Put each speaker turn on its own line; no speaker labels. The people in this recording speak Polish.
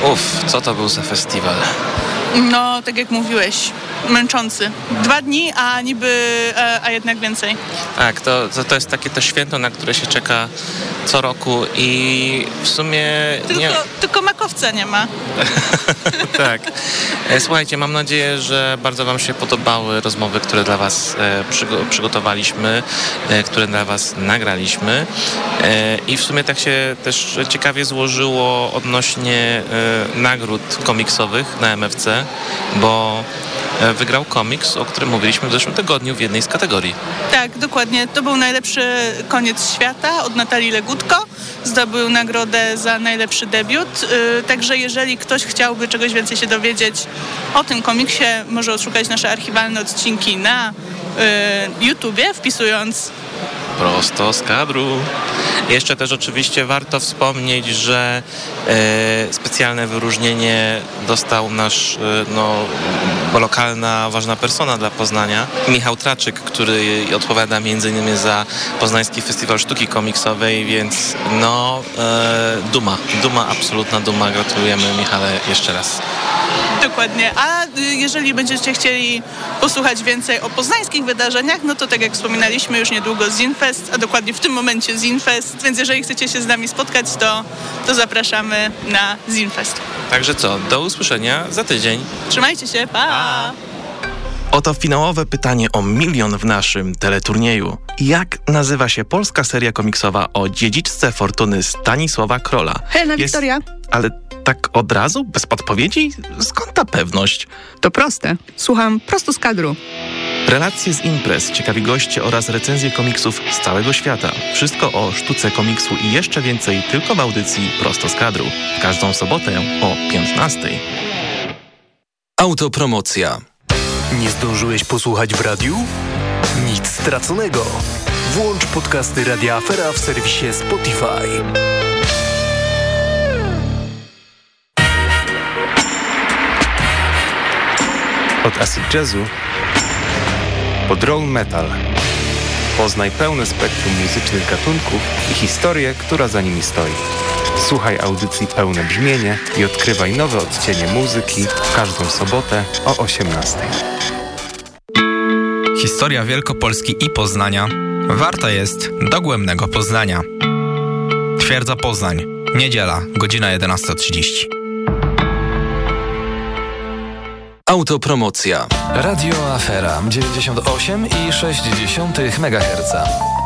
Co to był za festiwal?
No, tak jak mówiłeś, męczący. 2 dni, a jednak więcej.
Tak, to jest takie to święto, na które się czeka co roku i w sumie...
Tylko makowca nie ma.
Tak. Słuchajcie, mam nadzieję, że bardzo wam się podobały rozmowy, które dla was przygotowaliśmy, które dla was nagraliśmy i w sumie tak się też ciekawie złożyło odnośnie nagród komiksowych na MFC, bo wygrał komiks, o którym mówiliśmy w zeszłym tygodniu w jednej z kategorii.
Tak, dokładnie. To był najlepszy koniec świata od Natalii Legutko. Zdobył nagrodę za najlepszy debiut. Także jeżeli ktoś chciałby czegoś więcej się dowiedzieć o tym komiksie, może odszukać nasze archiwalne odcinki na YouTubie, wpisując
Prosto z kadru. Jeszcze też oczywiście warto wspomnieć, że specjalne wyróżnienie dostał nasz lokalna ważna persona dla Poznania, Michał Traczyk, który odpowiada m.in. za Poznański Festiwal Sztuki Komiksowej, więc duma, absolutna duma. Gratulujemy, Michale, jeszcze raz.
Dokładnie. A jeżeli będziecie chcieli posłuchać więcej o poznańskich wydarzeniach, no to tak jak wspominaliśmy, już niedługo Zinfest, a dokładnie w tym momencie Zinfest, więc jeżeli chcecie się z nami spotkać, to zapraszamy na Zinfest.
Także do usłyszenia za tydzień.
Trzymajcie się, pa!
Oto finałowe pytanie o 1 milion w naszym teleturnieju. Jak nazywa się polska seria komiksowa o dziedziczce fortuny Stanisława Krola?
Helena Wiktoria.
Ale tak od razu? Bez podpowiedzi? Skąd ta pewność?
To proste. Słucham prosto z kadru.
Relacje z imprez, ciekawi goście oraz recenzje komiksów z całego świata. Wszystko o sztuce komiksu i jeszcze więcej tylko w audycji Prosto z kadru. W każdą sobotę o 15:00.
Autopromocja. Nie zdążyłeś posłuchać w radiu? Nic straconego. Włącz podcasty Radia Afera w serwisie Spotify.
Od acid jazzu po drone metal. Poznaj pełne spektrum muzycznych gatunków i historię, która za nimi stoi. Słuchaj audycji Pełne Brzmienie i odkrywaj nowe odcienie muzyki w każdą sobotę o 18:00.
Historia Wielkopolski i Poznania warta jest dogłębnego poznania. Twierdza Poznań. Niedziela, godzina 11:30.
Autopromocja. Radio Afera 98,6 MHz.